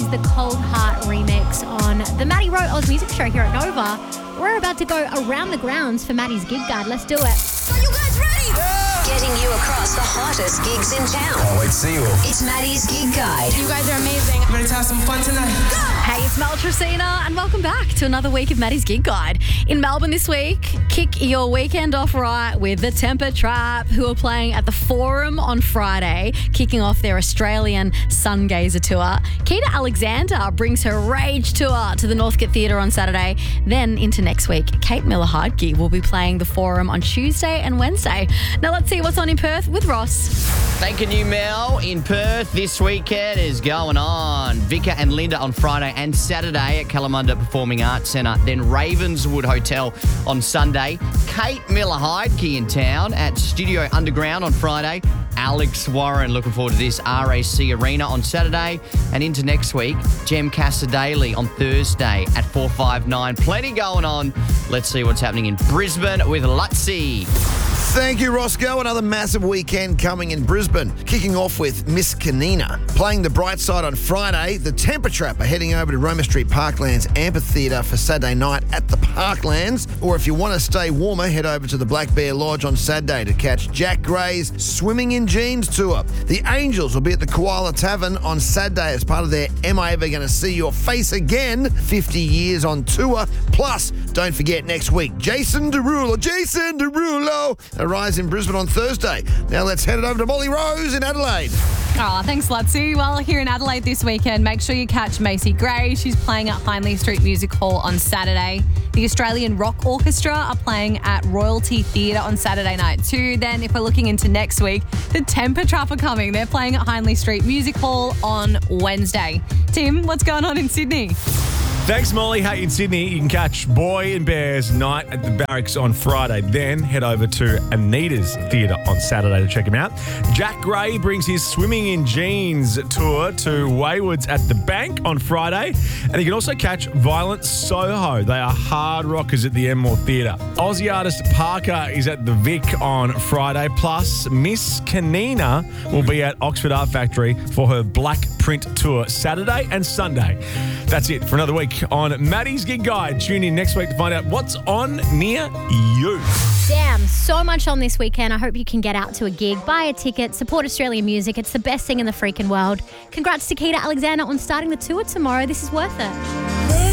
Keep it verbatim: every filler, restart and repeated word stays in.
is the Cold Heart remix on the Maddie Rowe Oz Music Show here at Nova. We're about to go around the grounds for Maddie's gig guide. Let's do it. Are you guys ready? Yeah! Getting you across the hottest gigs in town. Can't wait to see you all. It's Maddie's Gig Guide. You guys are amazing. Ready to have some fun tonight? Go! Hey, it's Mel Tracina, and welcome back to another week of Maddie's Gig Guide. In Melbourne this week, kick your weekend off right with the Temper Trap, who are playing at the Forum on Friday, kicking off their Australian Sungazer tour. Keita Alexander brings her Rage tour to the Northcote Theatre on Saturday. Then into next week, Kate Miller-Heidke will be playing the Forum on Tuesday and Wednesday. Now let's see what's on in Perth with Ross. Thanking you, Mel. In Perth this weekend is going on. Vika and Linda on Friday and Saturday at Kalamunda Performing Arts Centre. Then Ravenswood Hotel on Sunday. Kate Miller-Heidke in town at Studio Underground on Friday. Alex Warren, looking forward to this, R A C Arena on Saturday. And into next week, Jem Casadale on Thursday at four five nine. Plenty going on. Let's see what's happening in Brisbane with Lutzi. Thank you, Roscoe. Another massive weekend coming in Brisbane. Kicking off with Miss Kanina. Playing the bright side on Friday, the Temper Trap are heading over to Roma Street Parklands Amphitheatre for Saturday night at the Parklands. Or if you want to stay warmer, head over to the Black Bear Lodge on Saturday to catch Jack Gray's Swimming in Jeans tour. The Angels will be at the Koala Tavern on Saturday as part of their Am I Ever Gonna See Your Face Again fifty years on tour. Plus, don't forget next week, Jason Derulo, Jason Derulo arrives in Brisbane on Thursday. Now let's head it over to Molly Rose in Adelaide. Oh, thanks, Lutzi. Well, here in Adelaide this weekend, make sure you catch Macy Gray. She's playing at Hindley Street Music Hall on Saturday. The Australian Rock Orchestra are playing at Royalty Theatre on Saturday night too. Then, if we're looking into next week, the Temper Trap are coming. They're playing at Hindley Street Music Hall on Wednesday. Tim, what's going on in Sydney? Thanks, Molly. Hey, in Sydney, you can catch Boy and Bears Night at the Barracks on Friday. Then head over to Anita's Theatre on Saturday to check him out. Jack Gray brings his Swimming in Jeans tour to Waywoods at the Bank on Friday. And you can also catch Violent Soho. They are hard rockers at the Enmore Theatre. Aussie artist Parker is at the Vic on Friday. Plus, Miss Kanina will be at Oxford Art Factory for her Black Print tour Saturday and Sunday. That's it for another week on Maddie's Gig Guide. Tune in next week to find out what's on near you. Damn, so much on this weekend. I hope you can get out to a gig, buy a ticket, support Australian music. It's the best thing in the freaking world. Congrats to Keita Alexander on starting the tour tomorrow. This is worth it.